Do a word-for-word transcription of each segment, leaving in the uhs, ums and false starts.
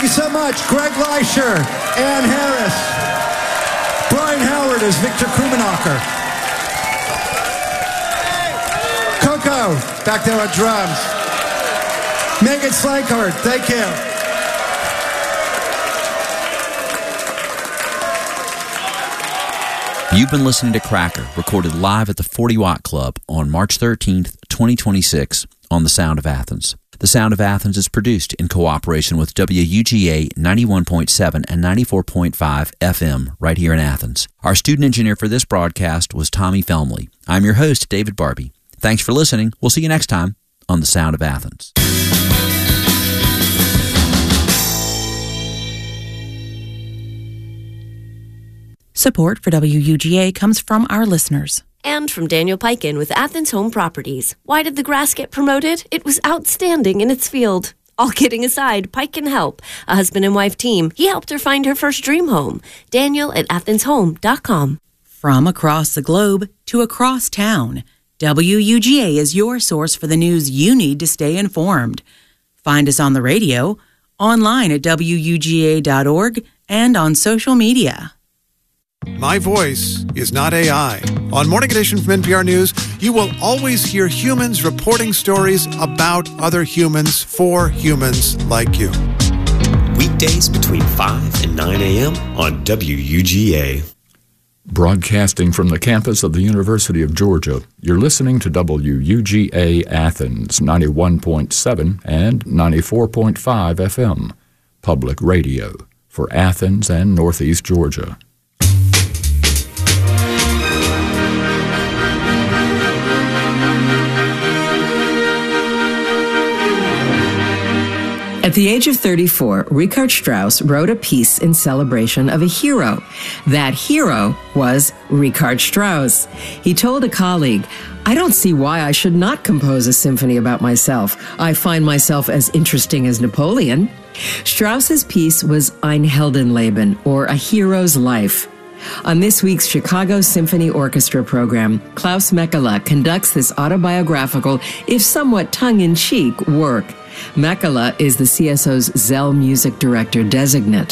so much. Greg Leischer, Ann Harris, Brian Howard as Victor Krumenacher, Coco back there on drums, Megan Slankard, thank you. You've been listening to Cracker, recorded live at the forty watt Club on March thirteenth, twenty twenty-six on The Sound of Athens. The Sound of Athens is produced in cooperation with W U G A ninety-one point seven and ninety-four point five F M right here in Athens. Our student engineer for this broadcast was Tommy Felmley. I'm your host, David Barbie. Thanks for listening. We'll see you next time on The Sound of Athens. Support for W U G A comes from our listeners. And from Daniel Peikin with Athens Home Properties. Why did the grass get promoted? It was outstanding in its field. All kidding aside, Pike can help. A husband and wife team. He helped her find her first dream home. Daniel at athens home dot com. From across the globe to across town, W U G A is your source for the news you need to stay informed. Find us on the radio, online at W U G A dot org, and on social media. My voice is not A I. On Morning Edition from N P R News, you will always hear humans reporting stories about other humans for humans like you. Weekdays between five and nine a.m. on W U G A. Broadcasting from the campus of the University of Georgia, you're listening to W U G A Athens ninety-one point seven and ninety-four point five F M, public radio for Athens and Northeast Georgia. At the age of thirty-four, Richard Strauss wrote a piece in celebration of a hero. That hero was Richard Strauss. He told a colleague, "I don't see why I should not compose a symphony about myself. I find myself as interesting as Napoleon." Strauss's piece was Ein Heldenleben, or A Hero's Life. On this week's Chicago Symphony Orchestra program, Klaus Mekala conducts this autobiographical, if somewhat tongue-in-cheek, work. Mekala is the C S O's Zell Music Director Designate.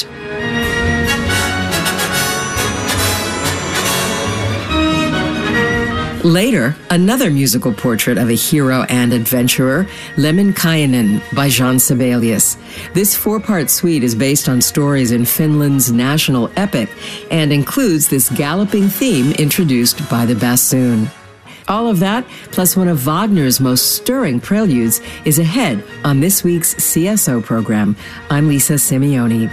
Later, another musical portrait of a hero and adventurer, Lemminkainen by Jean Sibelius. This four-part suite is based on stories in Finland's national epic and includes this galloping theme introduced by the bassoon. All of that, plus one of Wagner's most stirring preludes, is ahead on this week's C S O program. I'm Lisa Simeone.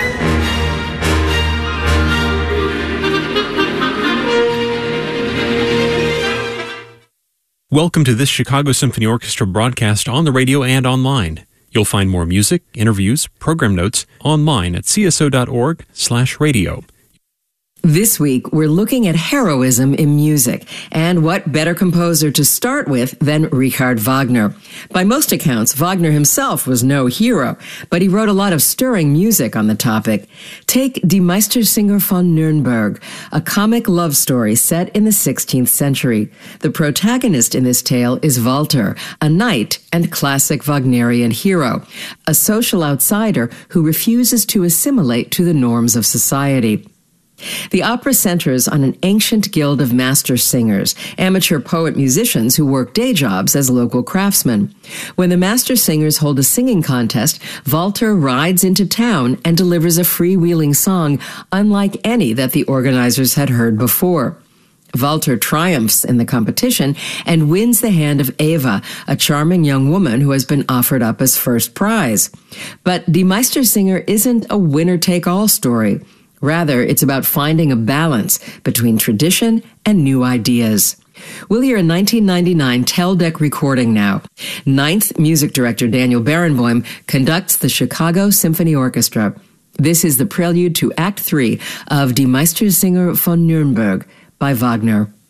Welcome to this Chicago Symphony Orchestra broadcast on the radio and online. You'll find more music, interviews, program notes online at c s o dot org slash radio. This week, we're looking at heroism in music, and what better composer to start with than Richard Wagner. By most accounts, Wagner himself was no hero, but he wrote a lot of stirring music on the topic. Take Die Meistersinger von Nürnberg, a comic love story set in the sixteenth century. The protagonist in this tale is Walter, a knight and classic Wagnerian hero, a social outsider who refuses to assimilate to the norms of society. The opera centers on an ancient guild of master singers, amateur poet-musicians who work day jobs as local craftsmen. When the master singers hold a singing contest, Walter rides into town and delivers a freewheeling song unlike any that the organizers had heard before. Walter triumphs in the competition and wins the hand of Eva, a charming young woman who has been offered up as first prize. But Die Meistersinger isn't a winner-take-all story. Rather, it's about finding a balance between tradition and new ideas. We'll hear a nineteen ninety-nine Teldec recording now. Ninth music director Daniel Barenboim conducts the Chicago Symphony Orchestra. This is the prelude to Act Three of Die Meistersinger von Nürnberg by Wagner.